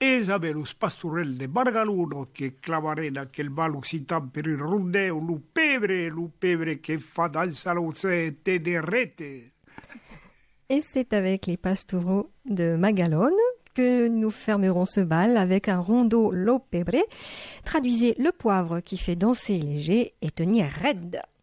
Isabellus pastorel de Bargaluno che clamarena che il malo si per il rondeo lupebre che fa danza l'oce tenerete. Et c'est avec les pastoraux de Magalone que nous fermerons ce bal avec un rondeau lopebre. Traduisez le poivre qui fait danser léger et tenir raide.